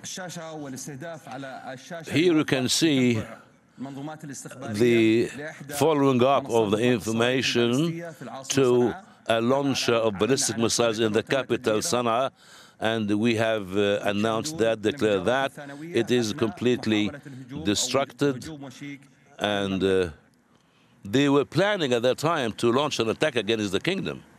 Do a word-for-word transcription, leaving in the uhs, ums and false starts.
Here you can see the following up of the information to a launcher of ballistic missiles in the capital, Sana'a, and we have uh, announced that, declared that. It is completely destructed, and uh, they were planning at that time to launch an attack against the kingdom.